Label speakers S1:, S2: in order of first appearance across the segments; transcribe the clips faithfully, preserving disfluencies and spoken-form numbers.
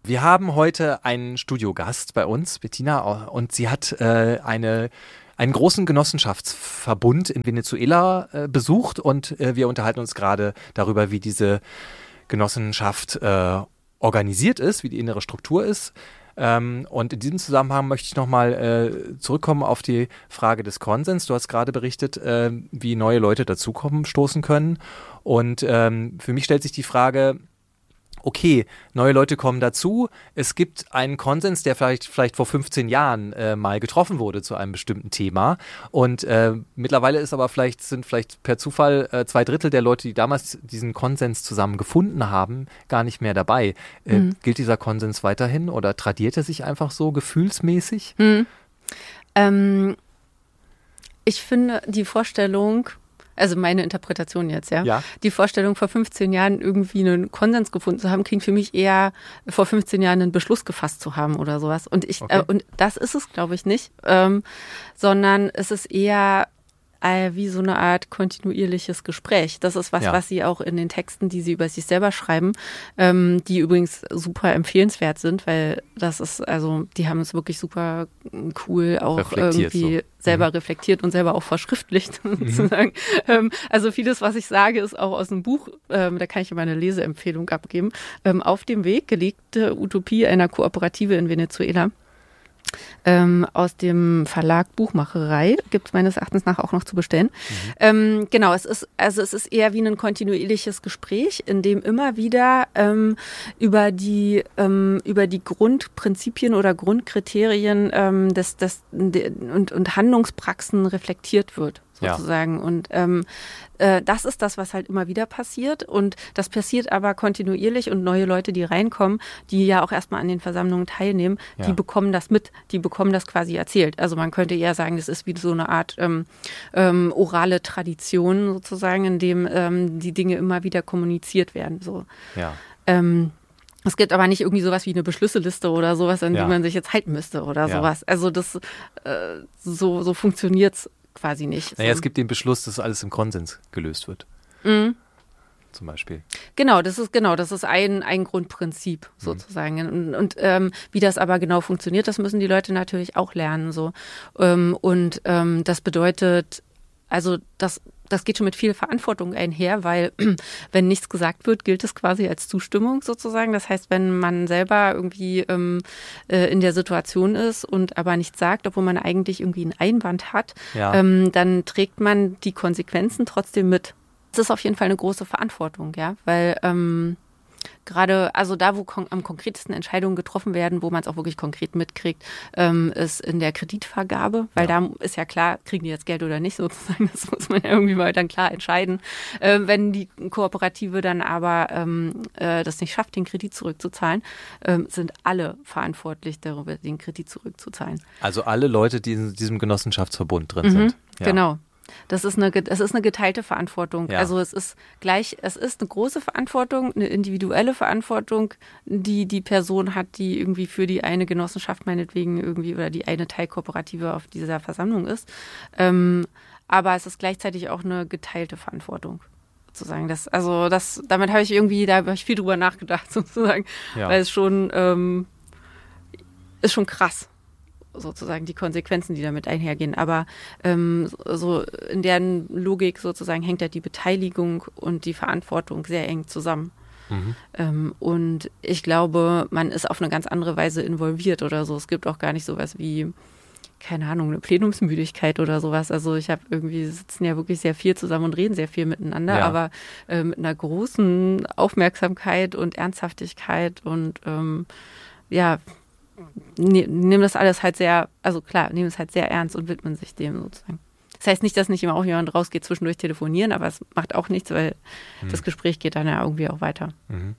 S1: Wir haben heute einen Studiogast bei uns, Bettina, und sie hat äh, eine, einen großen Genossenschaftsverbund in Venezuela äh, besucht und äh, wir unterhalten uns gerade darüber, wie diese Genossenschaft äh, organisiert ist, wie die innere Struktur ist. Ähm, und in diesem Zusammenhang möchte ich nochmal äh, zurückkommen auf die Frage des Konsens. Du hast gerade berichtet, äh, wie neue Leute dazukommen, stoßen können. Und ähm, für mich stellt sich die Frage, okay, neue Leute kommen dazu. Es gibt einen Konsens, der vielleicht, vielleicht vor fünfzehn Jahren äh, mal getroffen wurde zu einem bestimmten Thema. Und äh, mittlerweile ist aber vielleicht, sind vielleicht per Zufall äh, zwei Drittel der Leute, die damals diesen Konsens zusammen gefunden haben, gar nicht mehr dabei. Äh, mhm. Gilt dieser Konsens weiterhin oder tradiert er sich einfach so gefühlsmäßig?
S2: Mhm. Ähm, ich finde die Vorstellung, also meine Interpretation jetzt, ja.
S1: ja.
S2: Die Vorstellung, vor fünfzehn Jahren irgendwie einen Konsens gefunden zu haben, klingt für mich eher, vor fünfzehn Jahren einen Beschluss gefasst zu haben oder sowas. Und ich,
S1: okay.
S2: äh, und das ist es, glaube ich, nicht, ähm, sondern es ist eher äh, wie so eine Art kontinuierliches Gespräch. Das ist was,
S1: ja.
S2: was sie auch in den Texten, die sie über sich selber schreiben, ähm, die übrigens super empfehlenswert sind, weil das ist, also die haben es wirklich super cool auch irgendwie so. selber mhm. reflektiert und selber auch verschriftlicht sozusagen. Mhm. Ähm, also vieles, was ich sage, ist auch aus dem Buch, ähm, da kann ich immer eine Leseempfehlung abgeben. Ähm, Auf dem Weg, gelegte Utopie einer Kooperative in Venezuela. Ähm, aus dem Verlag Buchmacherei, gibt es meines Erachtens nach auch noch zu bestellen. Mhm. Ähm, genau, es ist, also es ist eher wie ein kontinuierliches Gespräch, in dem immer wieder ähm, über die ähm, über die Grundprinzipien oder Grundkriterien ähm, des, des, de, und, und Handlungspraxen reflektiert wird, sozusagen. Ja. Und ähm, äh, das ist das, was halt immer wieder passiert. Und das passiert aber kontinuierlich und neue Leute, die reinkommen, die ja auch erstmal an den Versammlungen teilnehmen, ja. die bekommen das mit, die bekommen das quasi erzählt. Also man könnte eher sagen, das ist wie so eine Art ähm, ähm, orale Tradition sozusagen, in dem ähm, die Dinge immer wieder kommuniziert werden. So.
S1: Ja.
S2: Ähm, Es gibt aber nicht irgendwie sowas wie eine Beschlüsseliste oder sowas, an
S1: ja.
S2: die man sich jetzt halten müsste oder
S1: ja.
S2: sowas. Also das äh, so, so funktioniert's quasi nicht.
S1: Naja,
S2: so.
S1: Es gibt den Beschluss, dass alles im Konsens gelöst wird.
S2: Mhm.
S1: Zum Beispiel.
S2: Genau, das ist genau, das ist ein, ein Grundprinzip sozusagen. Mhm. Und, und ähm, wie das aber genau funktioniert, das müssen die Leute natürlich auch lernen. So. Ähm, und ähm, das bedeutet, also das Das geht schon mit viel Verantwortung einher, weil wenn nichts gesagt wird, gilt es quasi als Zustimmung sozusagen. Das heißt, wenn man selber irgendwie ähm, äh, in der Situation ist und aber nichts sagt, obwohl man eigentlich irgendwie einen Einwand hat,
S1: ja.
S2: ähm, dann trägt man die Konsequenzen trotzdem mit. Das ist auf jeden Fall eine große Verantwortung, ja, weil ähm, gerade, also da, wo kon- am konkretesten Entscheidungen getroffen werden, wo man es auch wirklich konkret mitkriegt, ähm, ist in der Kreditvergabe, weil ja. da ist ja klar, kriegen die jetzt Geld oder nicht sozusagen, das muss man ja irgendwie mal dann klar entscheiden. Ähm, wenn die Kooperative dann aber ähm, äh, das nicht schafft, den Kredit zurückzuzahlen, ähm, sind alle verantwortlich darüber, den Kredit zurückzuzahlen.
S1: Also alle Leute, die in diesem Genossenschaftsverbund drin
S2: mhm,
S1: sind.
S2: Ja. Genau. Das ist eine, es ist eine geteilte Verantwortung.
S1: Ja.
S2: Also es ist gleich, es ist eine große Verantwortung, eine individuelle Verantwortung, die die Person hat, die irgendwie für die eine Genossenschaft meinetwegen irgendwie oder die eine Teilkooperative auf dieser Versammlung ist. Ähm, aber es ist gleichzeitig auch eine geteilte Verantwortung. Sozusagen. Das, also das, damit habe ich irgendwie, da habe ich viel drüber nachgedacht sozusagen,
S1: ja.
S2: weil es schon ähm, ist schon krass. Sozusagen die Konsequenzen, die damit einhergehen. Aber ähm, so in deren Logik sozusagen hängt ja die Beteiligung und die Verantwortung sehr eng zusammen. Mhm. Ähm, und ich glaube, man ist auf eine ganz andere Weise involviert oder so. Es gibt auch gar nicht sowas wie, keine Ahnung, eine Plenumsmüdigkeit oder sowas. Also ich habe irgendwie, wir sitzen ja wirklich sehr viel zusammen und reden sehr viel miteinander,
S1: ja.
S2: aber äh, mit einer großen Aufmerksamkeit und Ernsthaftigkeit und ähm, ja, Ne, nehmen das alles halt sehr, also klar, nehmen es halt sehr ernst und widmen sich dem sozusagen. Das heißt nicht, dass nicht immer auch jemand rausgeht, zwischendurch telefonieren, aber es macht auch nichts, weil mhm. das Gespräch geht dann ja irgendwie auch weiter. Mhm.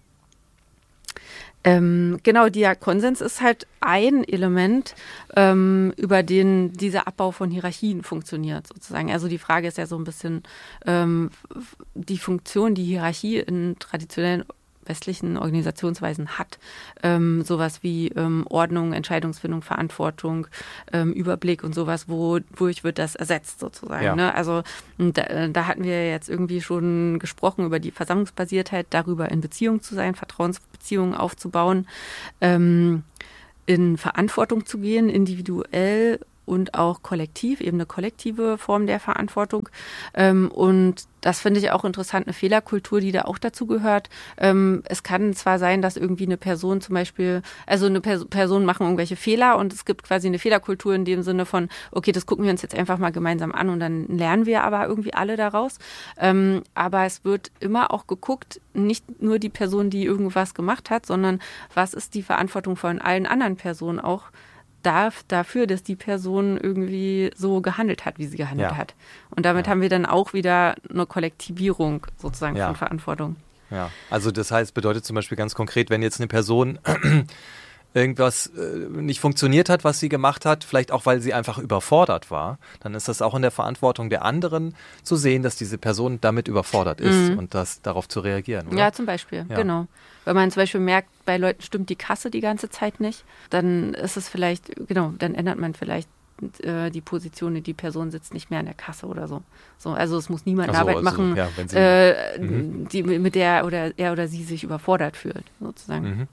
S2: Ähm, genau, der Konsens ist halt ein Element, ähm, über den dieser Abbau von Hierarchien funktioniert sozusagen. Also die Frage ist ja so ein bisschen ähm, die Funktion, die Hierarchie in traditionellen westlichen Organisationsweisen hat. Ähm, sowas wie ähm, Ordnung, Entscheidungsfindung, Verantwortung, ähm, Überblick und sowas, wodurch wird das ersetzt sozusagen. Ja. Ne? Also da, da hatten wir jetzt irgendwie schon gesprochen über die Versammlungsbasiertheit, darüber in Beziehung zu sein, Vertrauensbeziehungen aufzubauen, ähm, in Verantwortung zu gehen, individuell und auch kollektiv, eben eine kollektive Form der Verantwortung. Ähm, und das finde ich auch interessant, eine Fehlerkultur, die da auch dazu gehört. Ähm, es kann zwar sein, dass irgendwie eine Person zum Beispiel, also eine Pers- Person machen irgendwelche Fehler und es gibt quasi eine Fehlerkultur in dem Sinne von, okay, das gucken wir uns jetzt einfach mal gemeinsam an und dann lernen wir aber irgendwie alle daraus. Ähm, aber es wird immer auch geguckt, nicht nur die Person, die irgendwas gemacht hat, sondern was ist die Verantwortung von allen anderen Personen auch, Darf, dafür, dass die Person irgendwie so gehandelt hat, wie sie gehandelt ja. hat. Und damit ja. haben wir dann auch wieder eine Kollektivierung sozusagen ja. von Verantwortung.
S1: Ja, also das heißt, bedeutet zum Beispiel ganz konkret, wenn jetzt eine Person irgendwas äh, nicht funktioniert hat, was sie gemacht hat, vielleicht auch, weil sie einfach überfordert war, dann ist das auch in der Verantwortung der anderen zu sehen, dass diese Person damit überfordert ist mhm. und das darauf zu reagieren, oder?
S2: Ja, zum Beispiel, ja. genau. Wenn man zum Beispiel merkt, bei Leuten stimmt die Kasse die ganze Zeit nicht, dann ist es vielleicht, genau, dann ändert man vielleicht äh, die Position, die Person sitzt nicht mehr an der Kasse oder so. so also es muss niemand eine so, Arbeit also, machen, ja, wenn sie, äh, mhm. die, mit der oder er oder sie sich überfordert fühlt, sozusagen. Mhm.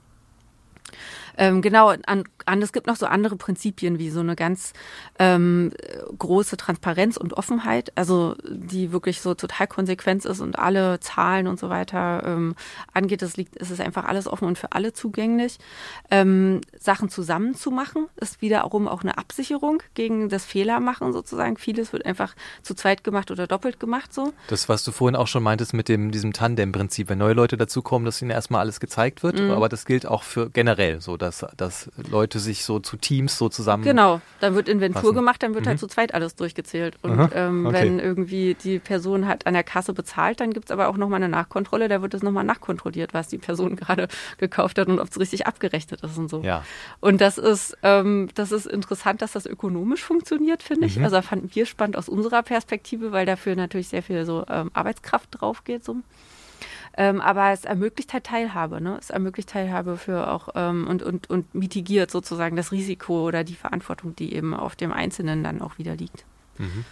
S2: Ähm, genau, an, an, es gibt noch so andere Prinzipien wie so eine ganz ähm, große Transparenz und Offenheit, also die wirklich so total konsequent ist und alle Zahlen und so weiter ähm, angeht. Es liegt, es ist einfach alles offen und für alle zugänglich. Ähm, Sachen zusammen zu machen, ist wiederum auch eine Absicherung gegen das Fehlermachen sozusagen. Vieles wird einfach zu zweit gemacht oder doppelt gemacht so.
S1: Das, was du vorhin auch schon meintest mit dem, diesem Tandem-Prinzip, wenn neue Leute dazukommen, dass ihnen erstmal alles gezeigt wird, mhm. aber das gilt auch für generell so, dass, dass Leute sich so zu Teams so zusammen...
S2: Genau, dann wird Inventur passen. gemacht, dann wird mhm. halt zu zweit alles durchgezählt. Und ähm, okay. wenn irgendwie die Person hat an der Kasse bezahlt, dann gibt es aber auch nochmal eine Nachkontrolle, da wird es nochmal nachkontrolliert, was die Person gerade gekauft hat und ob es richtig abgerechnet ist und so.
S1: Ja.
S2: Und das ist, ähm, das ist interessant, dass das ökonomisch funktioniert, finde ich. Mhm. Also fanden wir spannend aus unserer Perspektive, weil dafür natürlich sehr viel so ähm, Arbeitskraft drauf geht. So. Ähm, aber es ermöglicht halt Teilhabe, ne? Es ermöglicht Teilhabe für auch ähm, und, und, und mitigiert sozusagen das Risiko oder die Verantwortung, die eben auf dem Einzelnen dann auch wieder liegt.
S1: Mhm.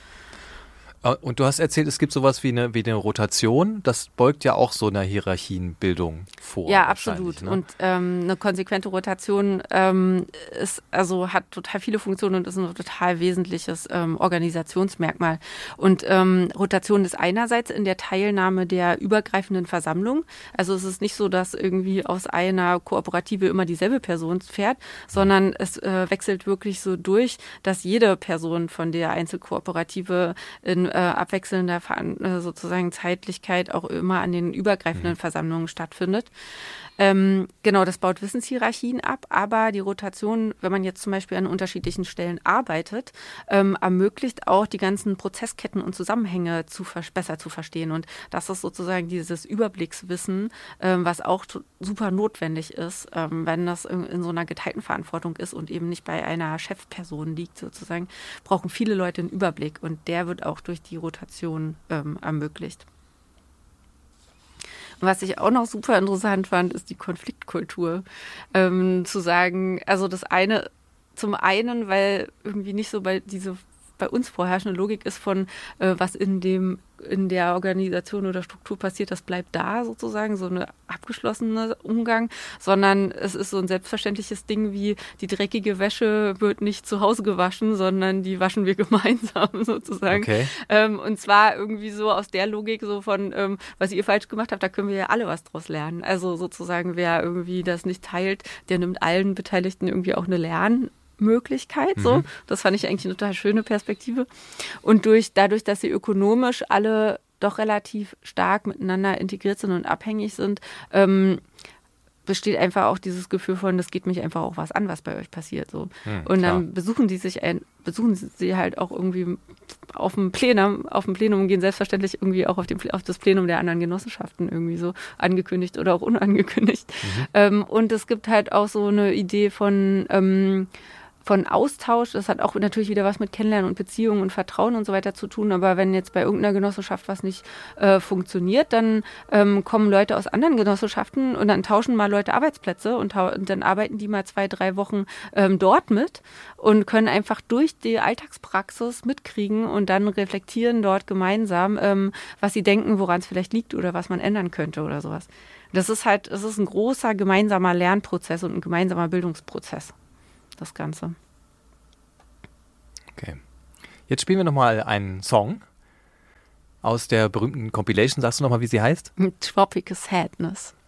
S1: Und du hast erzählt, es gibt sowas wie eine, wie eine Rotation. Das beugt ja auch so einer Hierarchienbildung vor.
S2: Ja, absolut. Ne? Und ähm, eine konsequente Rotation ähm, ist, also hat total viele Funktionen und ist ein total wesentliches ähm, Organisationsmerkmal. Und ähm, Rotation ist einerseits in der Teilnahme der übergreifenden Versammlung. Also es ist nicht so, dass irgendwie aus einer Kooperative immer dieselbe Person fährt, sondern es äh, wechselt wirklich so durch, dass jede Person von der Einzelkooperative in Äh, abwechselnder äh, sozusagen Zeitlichkeit auch immer an den übergreifenden mhm. Versammlungen stattfindet. Ähm, genau, das baut Wissenshierarchien ab, aber die Rotation, wenn man jetzt zum Beispiel an unterschiedlichen Stellen arbeitet, ähm, ermöglicht auch die ganzen Prozessketten und Zusammenhänge zu besser zu verstehen. Und das ist sozusagen dieses Überblickswissen, ähm, was auch t- super notwendig ist, ähm, wenn das in, in so einer geteilten Verantwortung ist und eben nicht bei einer Chefperson liegt sozusagen, brauchen viele Leute einen Überblick und der wird auch durch die Rotation ähm, ermöglicht. Was ich auch noch super interessant fand, ist die Konfliktkultur. Ähm, zu sagen, also das eine, zum einen, weil irgendwie nicht so bei diese bei uns vorherrschende Logik ist von, äh, was in dem in der Organisation oder Struktur passiert, das bleibt da sozusagen, so eine abgeschlossene Umgang, sondern es ist so ein selbstverständliches Ding wie, die dreckige Wäsche wird nicht zu Hause gewaschen, sondern die waschen wir gemeinsam sozusagen.
S1: Okay.
S2: Ähm, und zwar irgendwie so aus der Logik so von, ähm, was ihr falsch gemacht habt, da können wir ja alle was draus lernen. Also sozusagen, wer irgendwie das nicht teilt, der nimmt allen Beteiligten irgendwie auch eine Lern- Möglichkeit, so. Mhm. Das fand ich eigentlich eine total schöne Perspektive. Und durch, dadurch, dass sie ökonomisch alle doch relativ stark miteinander integriert sind und abhängig sind, ähm, besteht einfach auch dieses Gefühl von, das geht mich einfach auch was an, was bei euch passiert, so. Mhm, und dann klar. besuchen die sich, ein, besuchen sie halt auch irgendwie auf dem Plenum, auf dem Plenum gehen selbstverständlich irgendwie auch auf, dem, auf das Plenum der anderen Genossenschaften irgendwie so angekündigt oder auch unangekündigt. Mhm. Ähm, und es gibt halt auch so eine Idee von, ähm, von Austausch, das hat auch natürlich wieder was mit Kennenlernen und Beziehungen und Vertrauen und so weiter zu tun, aber wenn jetzt bei irgendeiner Genossenschaft was nicht äh, funktioniert, dann ähm, kommen Leute aus anderen Genossenschaften und dann tauschen mal Leute Arbeitsplätze und, tau- und dann arbeiten die mal zwei, drei Wochen ähm, dort mit und können einfach durch die Alltagspraxis mitkriegen und dann reflektieren dort gemeinsam, ähm, was sie denken, woran es vielleicht liegt oder was man ändern könnte oder sowas. Das ist halt, es ist ein großer gemeinsamer Lernprozess und ein gemeinsamer Bildungsprozess, das Ganze.
S1: Okay. Jetzt spielen wir nochmal einen Song aus der berühmten Compilation. Sagst du nochmal, wie sie heißt?
S2: Tropical Sadness.